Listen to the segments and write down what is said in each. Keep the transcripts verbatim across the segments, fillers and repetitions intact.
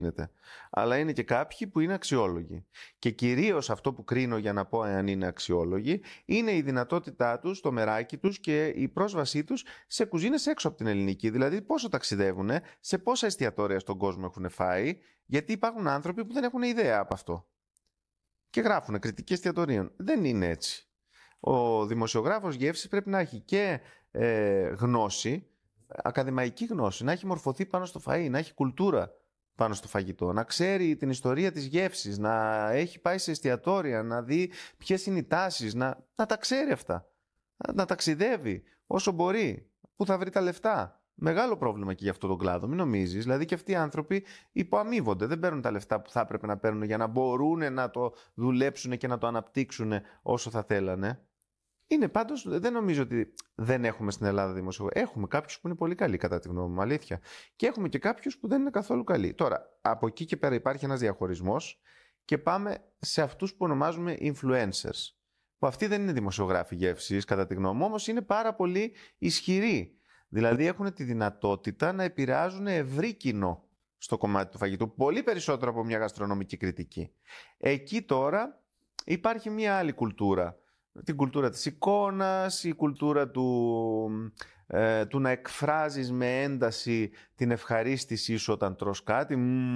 Αλλά είναι και κάποιοι που είναι αξιόλογοι. Και κυρίως αυτό που κρίνω για να πω αν είναι αξιόλογοι είναι η δυνατότητά τους, το μεράκι τους και η πρόσβασή τους σε κουζίνες έξω από την ελληνική. Δηλαδή πόσο ταξιδεύουν, σε πόσα εστιατόρια στον κόσμο έχουν φάει, γιατί υπάρχουν άνθρωποι που δεν έχουν ιδέα από αυτό. Και γράφουν κριτική εστιατορίων. Δεν είναι έτσι. Ο δημοσιογράφος γεύσης πρέπει να έχει και ε, γνώση, ακαδημαϊκή γνώση, να έχει μορφωθεί πάνω στο φαΐ, να έχει κουλτούρα πάνω στο φαγητό, να ξέρει την ιστορία της γεύσης, να έχει πάει σε εστιατόρια, να δει ποιες είναι οι τάσεις, να, να τα ξέρει αυτά, να, να ταξιδεύει όσο μπορεί, που θα βρει τα λεφτά. Μεγάλο πρόβλημα και για αυτόν τον κλάδο, μην νομίζεις. Δηλαδή και αυτοί οι άνθρωποι υποαμείβονται, δεν παίρνουν τα λεφτά που θα έπρεπε να παίρνουν για να μπορούν να το δουλέψουν και να το αναπτύξουν όσο θα θέλανε. Είναι πάντως, δεν νομίζω ότι δεν έχουμε στην Ελλάδα δημοσιογράφους. Έχουμε κάποιους που είναι πολύ καλοί, κατά τη γνώμη μου, αλήθεια. Και έχουμε και κάποιους που δεν είναι καθόλου καλοί. Τώρα, από εκεί και πέρα υπάρχει ένας διαχωρισμός και πάμε σε αυτούς που ονομάζουμε influencers. Που αυτοί δεν είναι δημοσιογράφοι γεύσης, κατά τη γνώμη μου, όμως είναι πάρα πολύ ισχυροί. Δηλαδή έχουν τη δυνατότητα να επηρεάζουν ευρύ κοινό στο κομμάτι του φαγητού, πολύ περισσότερο από μια γαστρονομική κριτική. Εκεί τώρα υπάρχει μια άλλη κουλτούρα. Την κουλτούρα της εικόνας, η κουλτούρα του, ε, του να εκφράζεις με ένταση την ευχαρίστησή σου όταν τρως κάτι,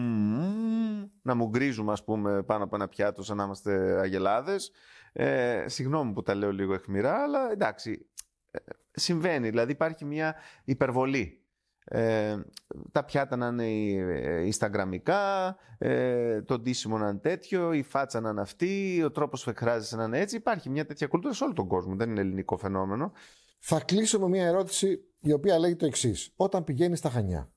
μ, να μου γκρίζουμε ας πούμε πάνω από ένα πιάτο σαν να είμαστε αγελάδες. Ε, συγγνώμη που τα λέω λίγο αιχμηρά, αλλά εντάξει, ε, συμβαίνει, δηλαδή υπάρχει μια υπερβολή. Ε, τα πιάτα να είναι instagramικά, ε, το ντύσιμο να είναι τέτοιο, η φάτσα να είναι αυτή, ο τρόπος που εκφράζεσαι να είναι έτσι. Υπάρχει μια τέτοια κουλτούρα σε όλο τον κόσμο, δεν είναι ελληνικό φαινόμενο. Θα κλείσω με μια ερώτηση η οποία λέγει το εξής. Όταν πηγαίνεις στα Χανιά,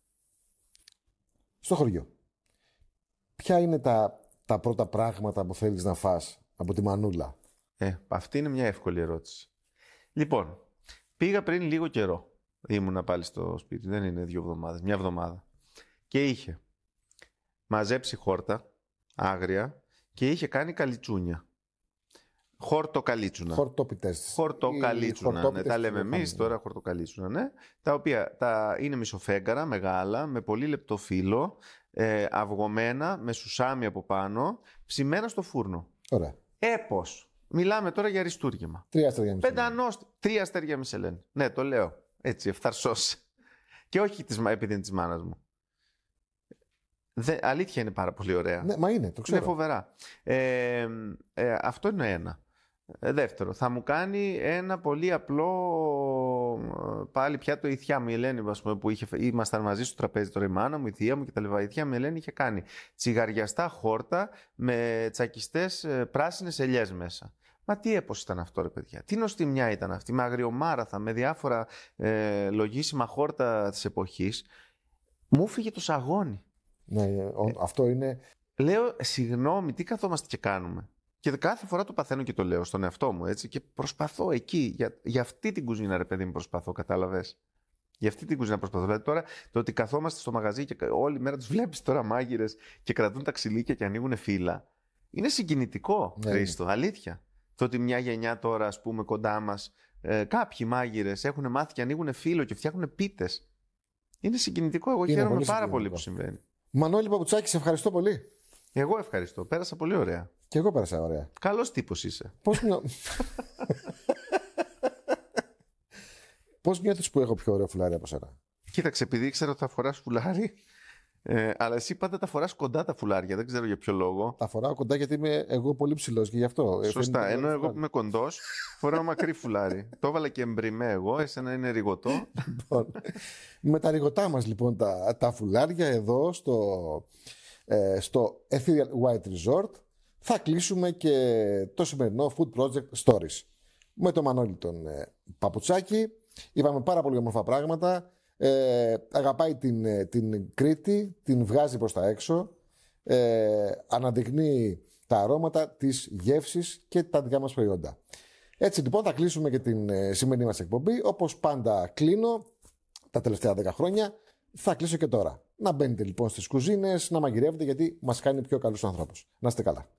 στο χωριό, ποια είναι τα, τα πρώτα πράγματα που θέλεις να φας από τη μανούλα? Ε, αυτή είναι μια εύκολη ερώτηση. Λοιπόν, πήγα πριν λίγο καιρό. Ήμουνα πάλι στο σπίτι, δεν είναι δύο εβδομάδες, μια εβδομάδα. Και είχε μαζέψει χόρτα, άγρια, και είχε κάνει καλιτσούνια. Χορτοκαλίτσουνα. Χορτόπιτες. Χορτοκαλίτσουνα, ναι, τα λέμε εμείς τώρα, χορτοκαλίτσουνα, ναι. Τα οποία τα, είναι μισοφέγγαρα, μεγάλα, με πολύ λεπτό φύλλο, ε, αυγωμένα, με σουσάμι από πάνω, ψημένα στο φούρνο. Ωραία. Έπως. Μιλάμε τώρα για αριστούργημα. Τρία αστέρια Μισελέν. Πεντανόστη. Τρία αστέρια Μισελέν. Ναι, το λέω. Έτσι, ευθαρσός. Και όχι της, επειδή είναι της μάνας μου. Δε, αλήθεια είναι πάρα πολύ ωραία. Ναι, μα είναι, το ξέρω. Είναι φοβερά. Ε, ε, αυτό είναι ένα. Ε, δεύτερο, θα μου κάνει ένα πολύ απλό πάλι πιάτο η θεία μου, η Ελένη, ας πούμε, που είχε, ήμασταν μαζί στο τραπέζι τώρα η μάνα μου, η θεία μου και τα λοιπά. Η θεία μου, η Ελένη, είχε κάνει τσιγαριαστά χόρτα με τσακιστές πράσινες ελιές μέσα. Μα τι έπος ήταν αυτό, ρε παιδιά. Τι νοστιμιά ήταν αυτή, με αγριομάραθα, με διάφορα ε, λογίσιμα χόρτα της εποχής. Μου φύγε το σαγόνι. Ναι, ε, αυτό είναι. Λέω, συγγνώμη, τι καθόμαστε και κάνουμε. Και κάθε φορά το παθαίνω και το λέω στον εαυτό μου, έτσι. Και προσπαθώ εκεί, για, για αυτή την κουζίνα, ρε παιδί μου, προσπαθώ, κατάλαβες. Για αυτή την κουζίνα προσπαθώ. Δηλαδή τώρα το ότι καθόμαστε στο μαγαζί και όλη μέρα τους βλέπεις τώρα μάγειρες και κρατούν τα ξυλίκια και ανοίγουν φύλλα. Είναι συγκινητικό, ναι, Χρήστο, είναι. Αλήθεια. Το ότι μια γενιά τώρα, ας πούμε, κοντά μας, ε, κάποιοι μάγειρες έχουν μάθει και ανοίγουν φύλλο και φτιάχνουν πίτες. Είναι συγκινητικό. Εγώ χαίρομαι πάρα συγκινητικό. πολύ που συμβαίνει. Μανώλη Παπουτσάκη, σε ευχαριστώ πολύ. Εγώ ευχαριστώ. Πέρασα πολύ ωραία. Και εγώ πέρασα ωραία. Καλός τύπος είσαι. Πώς νιώ... Πώς νιώθεις που έχω πιο ωραίο φουλάρι από σένα? Κοίταξε, επειδή ήξερα ότι θα φοράς φουλάρι, ε, αλλά εσύ πάντα τα φοράς κοντά τα φουλάρια. Δεν ξέρω για ποιο λόγο. Τα φοράω κοντά γιατί είμαι εγώ πολύ ψηλός και γι' αυτό. Σωστά. Ενώ εγώ φουλάρι. Που είμαι κοντός, φοράω μακρύ φουλάρι. Το έβαλα και εμπριμέ εγώ, εσένα είναι ρηγωτό. Λοιπόν, με τα ρηγωτά μας λοιπόν τα, τα φουλάρια εδώ στο, ε, στο Ethereal White Resort θα κλείσουμε και το σημερινό Food Project Stories. Με το Μανώλη τον ε, Παπουτσάκη. Είπαμε πάρα πολύ όμορφα πράγματα. Ε, αγαπάει την, την Κρήτη, την βγάζει προς τα έξω, ε, αναδεικνύει τα αρώματα, τις γεύσεις και τα δικά μας προϊόντα. Έτσι λοιπόν θα κλείσουμε και την ε, σημερινή μας εκπομπή. Όπως πάντα κλείνω τα τελευταία δέκα χρόνια, θα κλείσω και τώρα. Να μπαίνετε λοιπόν στις κουζίνες, να μαγειρεύετε, γιατί μας κάνει πιο καλούς ανθρώπους. Να είστε καλά.